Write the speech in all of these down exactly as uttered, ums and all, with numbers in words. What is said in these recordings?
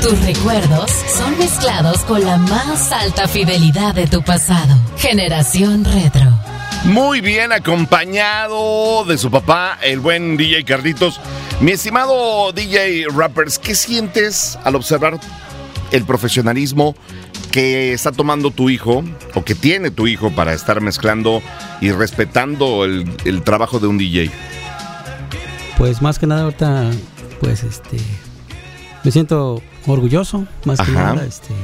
Tus recuerdos son mezclados con la más alta fidelidad de tu pasado. Generación Retro. Muy bien acompañado de su papá, el buen D J Carlitos. Mi estimado D J Rappers, ¿qué sientes al observar el profesionalismo que está tomando tu hijo o que tiene tu hijo para estar mezclando y respetando el, el trabajo de un D J? Pues más que nada ahorita, pues este, me siento orgulloso, más que Ajá. nada, este,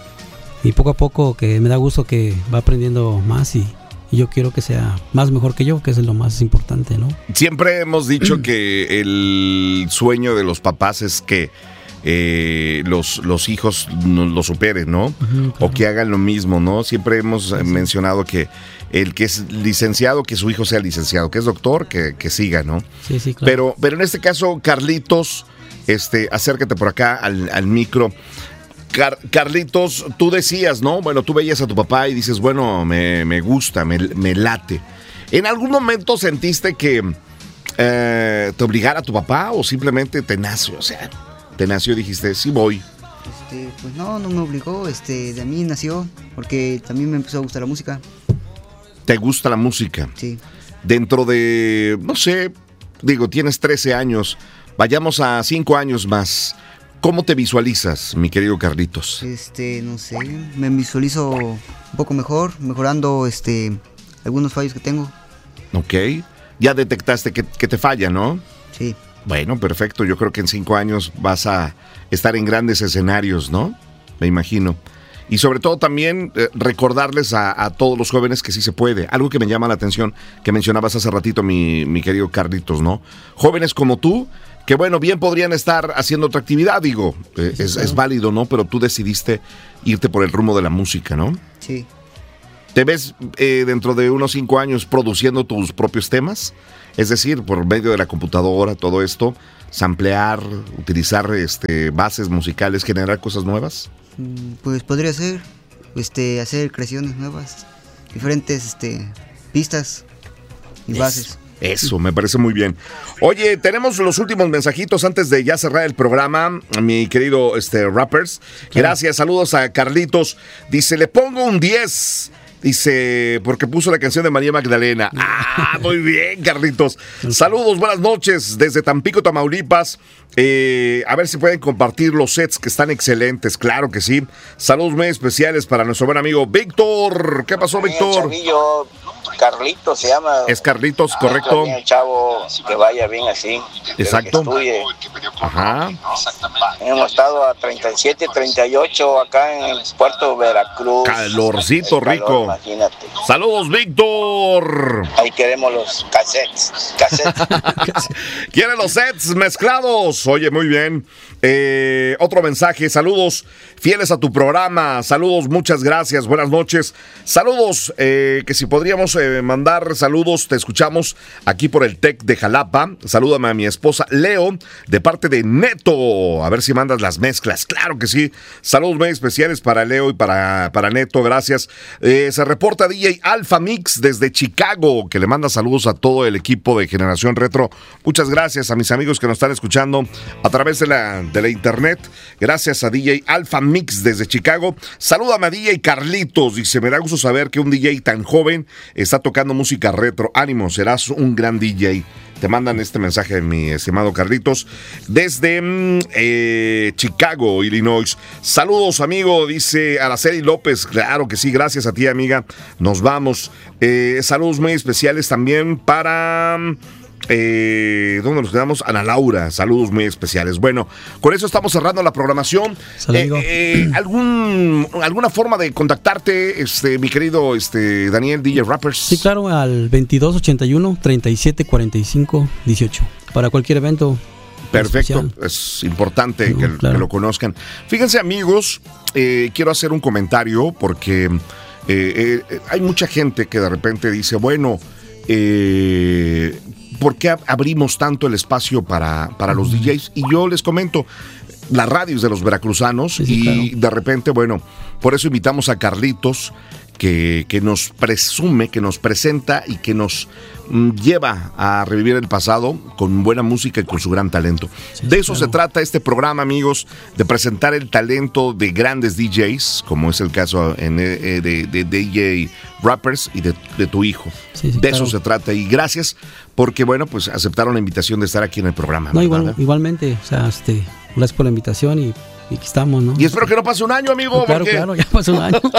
y poco a poco que me da gusto que va aprendiendo más y, y yo quiero que sea más mejor que yo, que es lo más importante, ¿no? Siempre hemos dicho que el sueño de los papás es que eh, los, los hijos lo superen, ¿no? Uh-huh, claro. O que hagan lo mismo, ¿no? Siempre hemos sí, mencionado que el que es licenciado, que su hijo sea licenciado, que es doctor, que, que siga, ¿no? Sí, sí, claro. Pero, pero en este caso, Carlitos, este, acércate por acá al, al micro. Car- Carlitos, tú decías, ¿no? Bueno, tú veías a tu papá y dices, bueno, me, me gusta, me, me late. ¿En algún momento sentiste que eh, te obligara a tu papá o simplemente te nació? O sea, te nació y dijiste, sí voy. Este, pues no, no me obligó, este, de mí nació, porque también me empezó a gustar la música. ¿Te gusta la música? Sí. Dentro de, no sé, digo, tienes trece años, vayamos a cinco años más. ¿Cómo te visualizas, mi querido Carlitos? Este, no sé, me visualizo un poco mejor, mejorando este algunos fallos que tengo. Ok, ya detectaste que, que te falla, ¿no? Sí. Bueno, perfecto, yo creo que en cinco años vas a estar en grandes escenarios, ¿no? Me imagino. Y sobre todo también eh, recordarles a, a todos los jóvenes que sí se puede. Algo que me llama la atención, que mencionabas hace ratito, mi, mi querido Carlitos, ¿no? Jóvenes como tú, que bueno, bien podrían estar haciendo otra actividad, digo, eh, sí, es, claro. es válido, ¿no? Pero tú decidiste irte por el rumbo de la música, ¿no? Sí. ¿Te ves eh, dentro de unos cinco años produciendo tus propios temas? Es decir, por medio de la computadora, todo esto, samplear, utilizar este, bases musicales, generar cosas nuevas. Pues podría ser, este, hacer creaciones nuevas, diferentes este, pistas y bases. Eso, me parece muy bien. Oye, tenemos los últimos mensajitos antes de ya cerrar el programa, mi querido este, Rappers. Gracias, saludos a Carlitos. Dice, le pongo un diez. Dice, porque puso la canción de María Magdalena. Ah, muy bien, Carlitos. Saludos, buenas noches desde Tampico, Tamaulipas. Eh, a ver si pueden compartir los sets que están excelentes. Claro que sí. Saludos muy especiales para nuestro buen amigo Víctor. ¿Qué pasó, Víctor? Chavillo, Carlitos se llama. Es Carlitos, correcto. Bien, el chavo, que vaya bien así. Exacto. Que Ajá. Hemos estado a treinta y siete, treinta y ocho acá en el puerto Veracruz. Calorcito calor, rico. Imagínate. Saludos, Víctor. Ahí queremos los cassettes. cassettes. ¿Quieren los sets mezclados? Oye, muy bien. Eh, otro mensaje. Saludos, fieles a tu programa. Saludos, muchas gracias. Buenas noches. Saludos, eh, que si podríamos eh, mandar saludos, te escuchamos aquí por el Tec de Jalapa. Salúdame a mi esposa Leo, de parte de Neto. A ver si mandas las mezclas. Claro que sí. Saludos muy especiales para Leo y para, para Neto. Gracias. Eh, se reporta D J Alpha Mix desde Chicago, que le manda saludos a todo el equipo de Generación Retro. Muchas gracias a mis amigos que nos están escuchando a través de la, de la internet. Gracias a D J Alpha Mix desde Chicago. Salúdame a D J Carlitos. Dice, me da gusto saber que un D J tan joven está tocando música retro. Ánimo, serás un gran D J. Te mandan este mensaje, mi estimado Carlitos, desde eh, Chicago, Illinois. Saludos, amigo, dice Araceli López. Claro que sí, gracias a ti, amiga. Nos vamos. Eh, saludos muy especiales también para... Eh, ¿Dónde nos quedamos? Ana Laura, saludos muy especiales. Bueno, con eso estamos cerrando la programación. Eh, eh, ¿algún, ¿Alguna forma de contactarte, este, mi querido este, Daniel, D J Rappers? Sí, claro, al veintidós ochenta y uno, treinta y siete cuarenta y cinco, dieciocho. Para cualquier evento. Perfecto, especial. Es importante no, que, claro. que lo conozcan. Fíjense, amigos, eh, quiero hacer un comentario porque eh, eh, hay mucha gente que de repente dice, bueno, eh, ¿por qué abrimos tanto el espacio para, para los D Js? Y yo les comento, las radios de los veracruzanos, sí, sí, y claro. de repente, bueno, por eso invitamos a Carlitos, que, que nos presume, que nos presenta y que nos mm, lleva a revivir el pasado con buena música y con su gran talento. Sí, de eso claro. se trata este programa, amigos, de presentar el talento de grandes D Js, como es el caso en, eh, de, de D J Rappers y de, de tu hijo. Sí, sí, de claro. eso se trata. Y gracias porque, bueno, pues aceptaron la invitación de estar aquí en el programa. No, igual, igualmente, o sea, este, gracias por la invitación y Y aquí estamos, ¿no? Y espero que no pase un año, amigo. No, claro, porque... claro, ya pasó un año.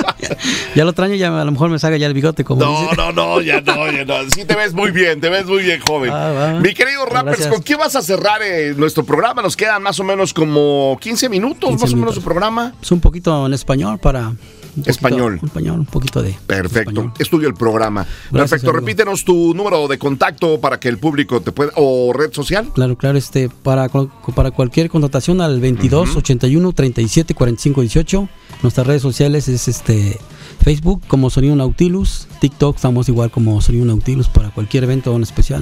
Ya el otro año ya a lo mejor me salga ya el bigote como No, dice. no, no, ya no, ya no. Sí te ves muy bien, te ves muy bien, joven. Ah, va. Mi querido Rappers, gracias. ¿Con qué vas a cerrar eh, nuestro programa? Nos quedan más o menos como quince minutos, quince más o menos, su programa. Es un poquito en español para... Poquito, español. Un español, un poquito de... Perfecto, español. Es tuyo el programa. Gracias, Perfecto, amigo. Repítenos tu número de contacto para que el público te pueda... o red social. Claro, claro, este para, para cualquier contratación al veintidós, uh-huh. ochenta y uno, treinta y siete, cuarenta y cinco, dieciocho. Nuestras redes sociales es este Facebook como Sonido Nautilus, TikTok estamos igual como Sonido Nautilus para cualquier evento en especial.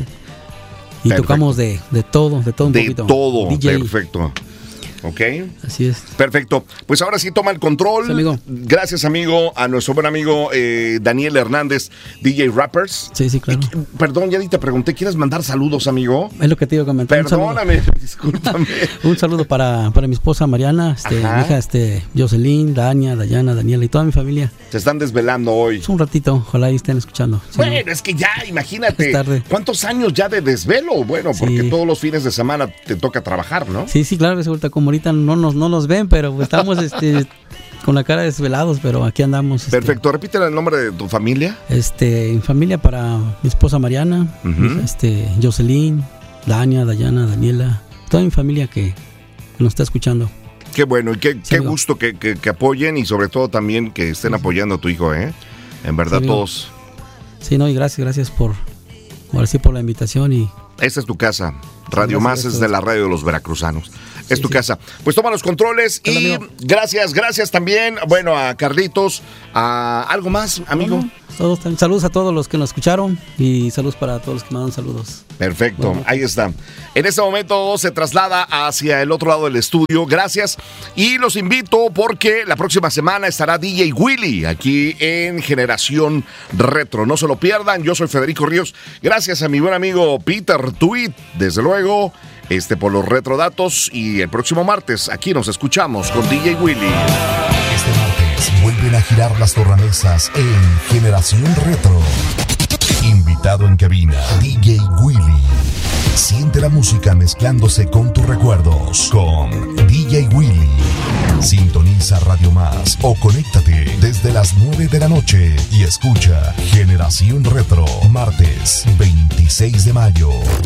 Y perfecto. Tocamos de, de todo, de todo un de poquito. De todo, D J. Perfecto. Ok. Así es. Perfecto. Pues ahora sí toma el control. Sí, amigo. Gracias, amigo, a nuestro buen amigo eh, Daniel Hernández, D J Rappers. Sí, sí, claro. Eh, perdón, ya te pregunté, ¿quieres mandar saludos, amigo? Es lo que te iba a comentar. Perdóname, discúlpame. Un saludo para, para mi esposa Mariana, este, mi hija este, Jocelyn, Dania, Dayana, Daniela y toda mi familia. Se están desvelando hoy. Es un ratito, ojalá y estén escuchando. Sí, bueno, ¿no? Es que ya, imagínate. Es tarde. ¿Cuántos años ya de desvelo? Bueno, porque sí. todos los fines de semana te toca trabajar, ¿no? Sí, sí, claro, resulta como ahorita no nos, no nos ven, pero estamos este, con la cara desvelados, pero aquí andamos. Este, perfecto, repítele el nombre de tu familia. Este, en familia para mi esposa Mariana, uh-huh. este, Jocelyn, Dania, Dayana, Daniela, toda mi familia que, que nos está escuchando. Qué bueno y qué, sí, qué gusto que, que, que apoyen y sobre todo también que estén apoyando a tu hijo, ¿eh? En verdad sí, todos. Sí, no, y gracias, gracias por, por, sí, por la invitación y... Esta es tu casa. Radio sí, Más es de la radio de los veracruzanos. Es sí, tu sí. casa. Pues toma los controles y amigo. gracias, gracias también, bueno, a Carlitos, a algo más, amigo. Bueno, todos, saludos a todos los que nos escucharon y saludos para todos los que mandan saludos. Perfecto, bueno. Ahí está. En este momento se traslada hacia el otro lado del estudio. Gracias. Y los invito porque la próxima semana estará D J Willy aquí en Generación Retro. No se lo pierdan. Yo soy Federico Ríos. Gracias a mi buen amigo Peter Tweet, desde luego, este por los retrodatos. Y el próximo martes aquí nos escuchamos con D J Willy. Este martes vuelven a girar las tornamesas en Generación Retro. Invitado en cabina, D J Willy. Siente la música mezclándose con tus recuerdos con D J Willy. Sintoniza Radio Más o conéctate desde las nueve de la noche y escucha Generación Retro, martes veintiséis de mayo.